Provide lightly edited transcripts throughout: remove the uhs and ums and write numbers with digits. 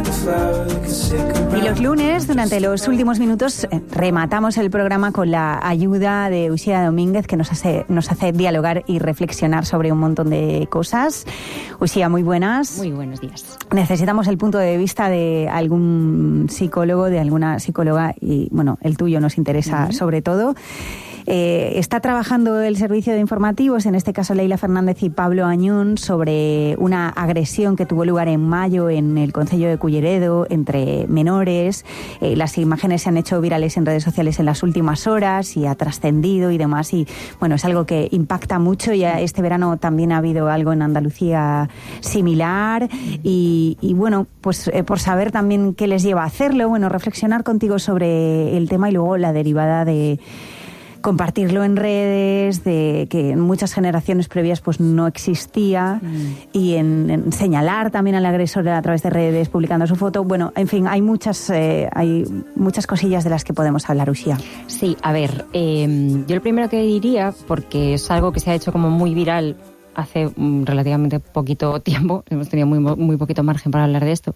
Y los lunes, durante los últimos minutos, rematamos el programa con la ayuda de Uxía Domínguez, que nos hace dialogar y reflexionar sobre un montón de cosas. Uxía, muy buenas. Muy buenos días. Necesitamos el punto de vista de algún psicólogo, de alguna psicóloga, y bueno, el tuyo nos interesa sobre todo. Está trabajando el servicio de informativos, en este caso Leila Fernández y Pablo Añún, sobre una agresión que tuvo lugar en mayo en el concello de Culleredo entre menores. Las imágenes se han hecho virales en redes sociales en las últimas horas y ha trascendido y demás. Y bueno, es algo que impacta mucho. Ya este verano también ha habido algo en Andalucía similar. Y bueno, pues por saber también qué les lleva a hacerlo, bueno, reflexionar contigo sobre el tema y luego la derivada de compartirlo en redes, de que en muchas generaciones previas pues no existía, y en señalar también al agresor a través de redes, publicando su foto. Bueno, en fin, hay muchas cosillas de las que podemos hablar, Uxía. Sí, a ver, yo lo primero que diría, porque es algo que se ha hecho como muy viral hace relativamente poquito tiempo, hemos tenido muy poquito margen para hablar de esto,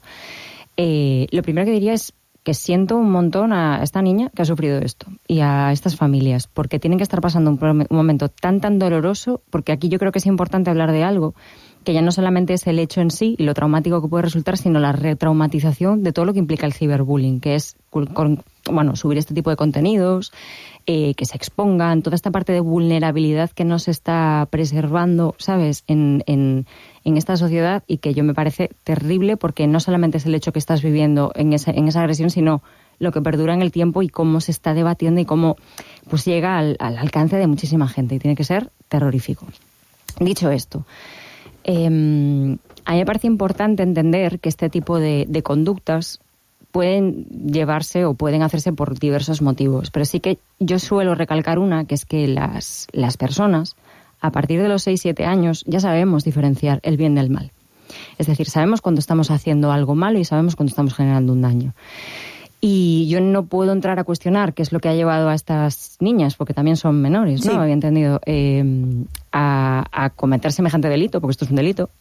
lo primero que diría es que siento un montón a esta niña que ha sufrido esto y a estas familias, porque tienen que estar pasando un momento tan doloroso, porque aquí yo creo que es importante hablar de algo que ya no solamente es el hecho en sí y lo traumático que puede resultar, sino la retraumatización de todo lo que implica el ciberbullying, que es subir este tipo de contenidos, que se expongan, toda esta parte de vulnerabilidad que nos está preservando, ¿sabes?, en esta sociedad, y que yo me parece terrible, porque no solamente es el hecho que estás viviendo en esa agresión, sino lo que perdura en el tiempo y cómo se está debatiendo y cómo pues llega al alcance de muchísima gente, y tiene que ser terrorífico. Dicho esto, a mí me parece importante entender que este tipo de conductas pueden llevarse o pueden hacerse por diversos motivos, pero sí que yo suelo recalcar una, que es que las personas, a partir de los 6-7 años, ya sabemos diferenciar el bien del mal. Es decir, sabemos cuando estamos haciendo algo malo y sabemos cuando estamos generando un daño. Y yo no puedo entrar a cuestionar qué es lo que ha llevado a estas niñas, porque también son menores, ¿no? Sí. Había entendido, a cometer semejante delito, porque esto es un delito.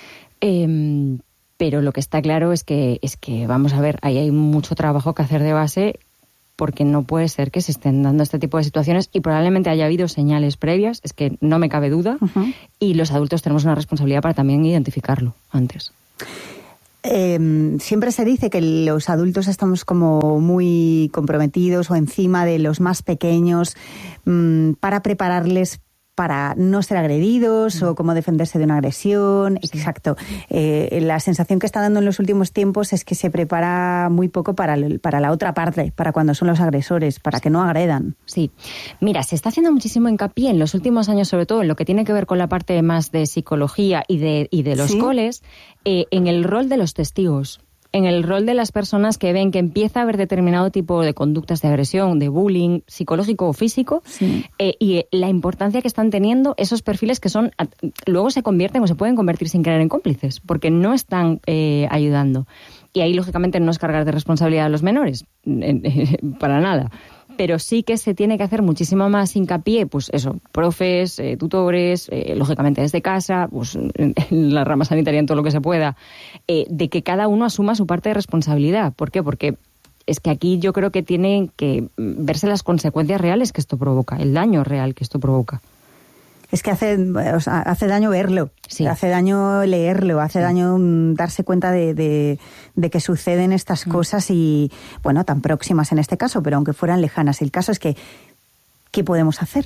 Pero lo que está claro es que vamos a ver, ahí hay mucho trabajo que hacer de base, porque no puede ser que se estén dando este tipo de situaciones, y probablemente haya habido señales previas, es que no me cabe duda, y los adultos tenemos una responsabilidad para también identificarlo antes. Siempre se dice que los adultos estamos como muy comprometidos o encima de los más pequeños para prepararles para no ser agredidos o cómo defenderse de una agresión. Sí. Exacto. La sensación que está dando en los últimos tiempos es que se prepara muy poco para la otra parte, para cuando son los agresores, para que no agredan. Sí. Mira, se está haciendo muchísimo hincapié en los últimos años, sobre todo en lo que tiene que ver con la parte más de psicología y de los coles, en el rol de los testigos, en el rol de las personas que ven que empieza a haber determinado tipo de conductas de agresión, de bullying psicológico o físico, y la importancia que están teniendo esos perfiles que son luego se convierten o se pueden convertir sin querer en cómplices, porque no están ayudando. Y ahí, lógicamente, no es cargar de responsabilidad a los menores, para nada. Pero sí que se tiene que hacer muchísimo más hincapié, pues eso, profes, tutores, lógicamente desde casa, pues en la rama sanitaria, en todo lo que se pueda, de que cada uno asuma su parte de responsabilidad. ¿Por qué? Porque es que aquí yo creo que tienen que verse las consecuencias reales que esto provoca, el daño real que esto provoca. Es que hace daño verlo, sí. Hace daño leerlo, hace daño darse cuenta de que suceden estas cosas y, bueno, tan próximas en este caso, pero aunque fueran lejanas. El caso es que, ¿qué podemos hacer?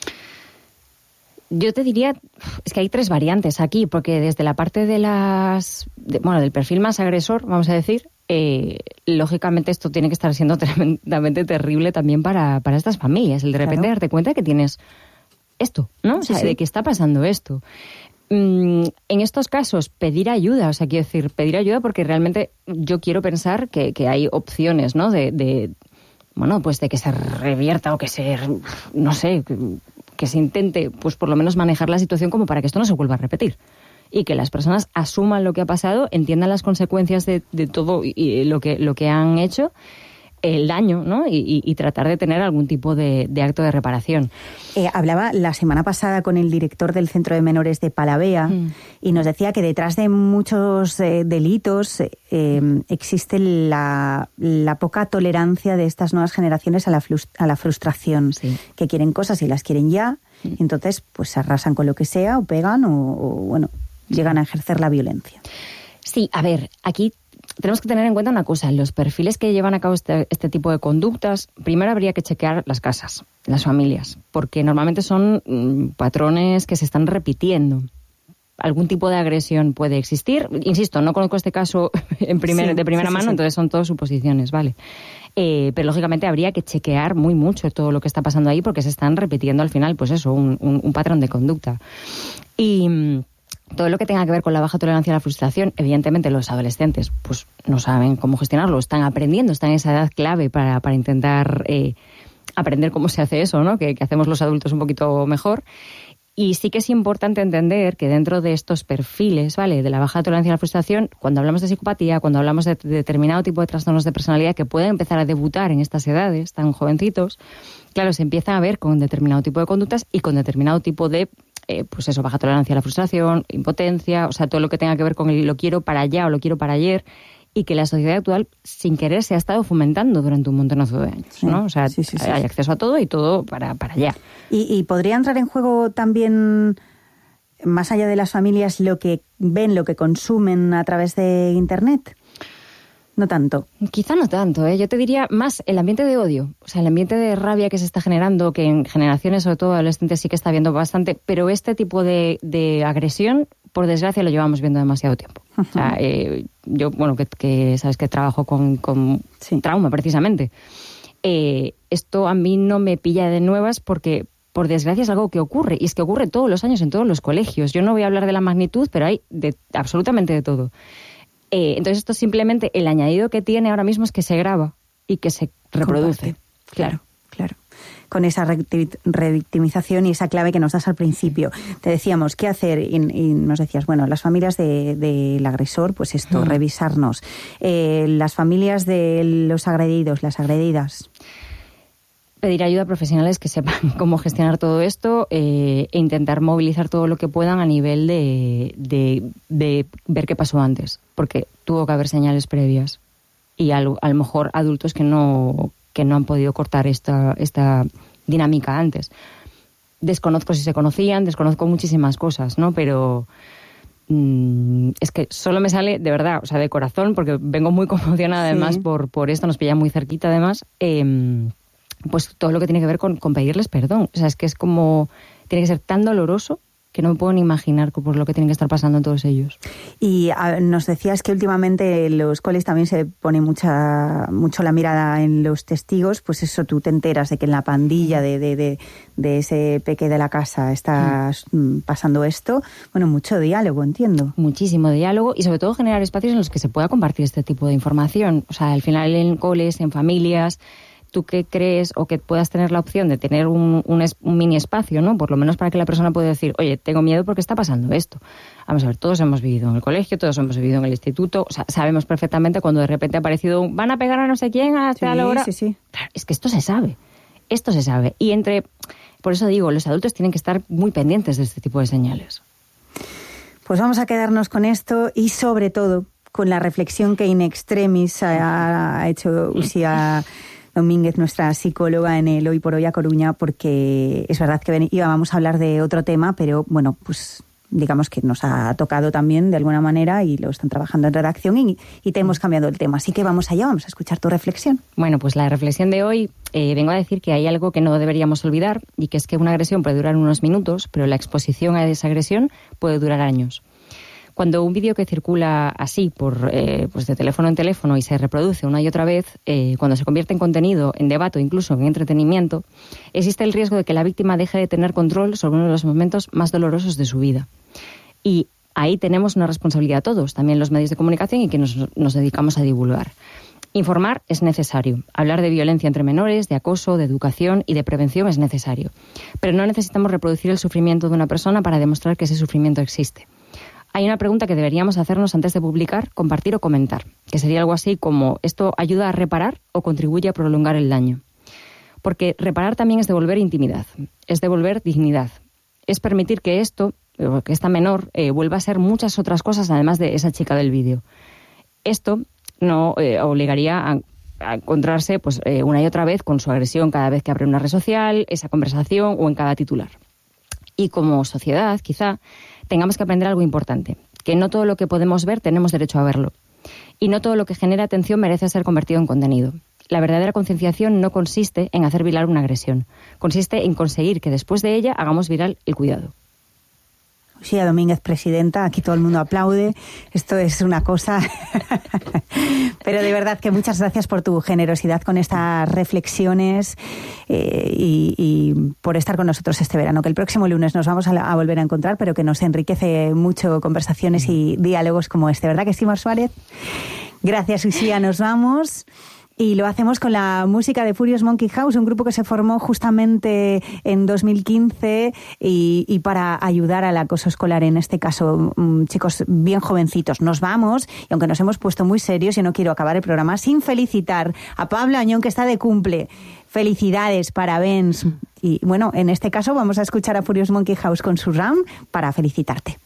Yo te diría, es que hay 3 variantes aquí, porque desde la parte del perfil más agresor, vamos a decir, lógicamente esto tiene que estar siendo tremendamente terrible también para estas familias. El de repente darte cuenta que tienes esto, ¿no? O sea, de que está pasando esto. En estos casos, pedir ayuda, o sea, quiero decir, pedir ayuda porque realmente yo quiero pensar que hay opciones, ¿no? Pues de que se revierta o que se, no sé, que se intente, pues por lo menos manejar la situación como para que esto no se vuelva a repetir. Y que las personas asuman lo que ha pasado, entiendan las consecuencias de todo y lo que han hecho, el daño, ¿no? Y tratar de tener algún tipo de acto de reparación. Hablaba la semana pasada con el director del Centro de Menores de Palavea y nos decía que detrás de muchos delitos existe la poca tolerancia de estas nuevas generaciones a la frustración, que quieren cosas y las quieren ya, y entonces pues arrasan con lo que sea o pegan o bueno, llegan a ejercer la violencia. Sí, a ver, aquí tenemos que tener en cuenta una cosa. Los perfiles que llevan a cabo este tipo de conductas, primero habría que chequear las casas, las familias, porque normalmente son patrones que se están repitiendo. Algún tipo de agresión puede existir. Insisto, no conozco este caso de primera mano, entonces son todas suposiciones, ¿vale? Pero lógicamente habría que chequear muy mucho todo lo que está pasando ahí, porque se están repitiendo al final, pues eso, un patrón de conducta. Y todo lo que tenga que ver con la baja tolerancia a la frustración, evidentemente los adolescentes pues no saben cómo gestionarlo, están aprendiendo, están en esa edad clave para intentar aprender cómo se hace eso, ¿no? Que hacemos los adultos un poquito mejor. Y sí que es importante entender que dentro de estos perfiles, ¿vale?, de la baja tolerancia a la frustración, cuando hablamos de psicopatía, cuando hablamos de determinado tipo de trastornos de personalidad que pueden empezar a debutar en estas edades tan jovencitos, claro, se empieza a ver con determinado tipo de conductas y con determinado tipo de pues eso, baja tolerancia a la frustración, impotencia, o sea, todo lo que tenga que ver con el lo quiero para allá o lo quiero para ayer, y que la sociedad actual, sin querer, se ha estado fomentando durante un montonazo de años, ¿no? O sea, hay acceso a todo y todo para allá. ¿Y podría entrar en juego también, más allá de las familias, lo que ven, lo que consumen a través de Internet? No tanto. Quizá no tanto, ¿eh? Yo te diría más el ambiente de odio, o sea, el ambiente de rabia que se está generando, que en generaciones, sobre todo adolescentes, sí que está viendo bastante, pero este tipo de agresión, por desgracia, lo llevamos viendo demasiado tiempo. O sea, yo, bueno, que sabes que trabajo con trauma, precisamente. Esto a mí no me pilla de nuevas porque, por desgracia, es algo que ocurre, y es que ocurre todos los años en todos los colegios. Yo no voy a hablar de la magnitud, pero hay absolutamente de todo. Entonces esto simplemente, el añadido que tiene ahora mismo es que se graba y que se reproduce. Claro. Con esa revictimización y esa clave que nos das al principio. Te decíamos, ¿qué hacer? Y nos decías, bueno, las familias del agresor, pues esto, revisarnos. Las familias de los agredidos, las agredidas. Pedir ayuda a profesionales que sepan cómo gestionar todo esto e intentar movilizar todo lo que puedan a nivel de ver qué pasó antes, porque tuvo que haber señales previas y a lo mejor adultos que no han podido cortar esta dinámica antes. Desconozco si se conocían, desconozco muchísimas cosas, ¿no? Pero es que solo me sale, de verdad, o sea, de corazón, porque vengo muy conmocionada además por esto, nos pilla muy cerquita además, pues todo lo que tiene que ver con pedirles perdón. O sea, es que es como, tiene que ser tan doloroso que no me puedo ni imaginar por lo que tienen que estar pasando todos ellos. Y nos decías que últimamente en los coles también se pone mucho la mirada en los testigos, pues eso, tú te enteras de que en la pandilla de ese peque de la casa está pasando esto. Bueno, mucho diálogo, entiendo. Muchísimo diálogo y sobre todo generar espacios en los que se pueda compartir este tipo de información. O sea, al final en coles, en familias, tú que crees o que puedas tener la opción de tener un mini espacio, ¿no? Por lo menos para que la persona pueda decir, oye, tengo miedo porque está pasando esto. Vamos a ver, todos hemos vivido en el colegio, todos hemos vivido en el instituto, o sea, sabemos perfectamente cuando de repente ha aparecido van a pegar a no sé quién hasta la hora. Sí. Claro, es que esto se sabe. Y por eso digo, los adultos tienen que estar muy pendientes de este tipo de señales. Pues vamos a quedarnos con esto y sobre todo con la reflexión que in extremis ha hecho Uxía Domínguez, nuestra psicóloga en el Hoy por Hoy a Coruña, porque es verdad que íbamos a hablar de otro tema, pero bueno, pues digamos que nos ha tocado también de alguna manera y lo están trabajando en redacción y te hemos cambiado el tema. Así que vamos allá, vamos a escuchar tu reflexión. Bueno, pues la reflexión de hoy, vengo a decir que hay algo que no deberíamos olvidar y que es que una agresión puede durar unos minutos, pero la exposición a esa agresión puede durar años. Cuando un vídeo que circula así, pues de teléfono en teléfono y se reproduce una y otra vez, cuando se convierte en contenido, en debate o incluso en entretenimiento, existe el riesgo de que la víctima deje de tener control sobre uno de los momentos más dolorosos de su vida. Y ahí tenemos una responsabilidad todos, también los medios de comunicación y que nos dedicamos a divulgar. Informar es necesario. Hablar de violencia entre menores, de acoso, de educación y de prevención es necesario. Pero no necesitamos reproducir el sufrimiento de una persona para demostrar que ese sufrimiento existe. hay una pregunta que deberíamos hacernos antes de publicar, compartir o comentar, que sería algo así como: ¿esto ayuda a reparar o contribuye a prolongar el daño? Porque reparar también es devolver intimidad, es devolver dignidad, es permitir que esta menor vuelva a ser muchas otras cosas además de esa chica del vídeo. Esto no obligaría a encontrarse pues una y otra vez con su agresión cada vez que abre una red social, esa conversación o en cada titular. Y como sociedad, quizá, tengamos que aprender algo importante, que no todo lo que podemos ver tenemos derecho a verlo. Y no todo lo que genera atención merece ser convertido en contenido. La verdadera concienciación no consiste en hacer viral una agresión, consiste en conseguir que después de ella hagamos viral el cuidado. Uxía Domínguez, presidenta, aquí todo el mundo aplaude, esto es una cosa, pero de verdad que muchas gracias por tu generosidad con estas reflexiones y por estar con nosotros este verano, que el próximo lunes nos vamos a volver a encontrar, pero que nos enriquece mucho conversaciones y diálogos como este, ¿verdad que sí, Mar Suárez? Gracias, Uxía, nos vamos. Y lo hacemos con la música de Furious Monkey House, un grupo que se formó justamente en 2015 y para ayudar al acoso escolar, en este caso, chicos bien jovencitos. Nos vamos, y aunque nos hemos puesto muy serios, yo no quiero acabar el programa sin felicitar a Pablo Añón, que está de cumple. Felicidades, parabéns. Y bueno, en este caso vamos a escuchar a Furious Monkey House con su RAM para felicitarte.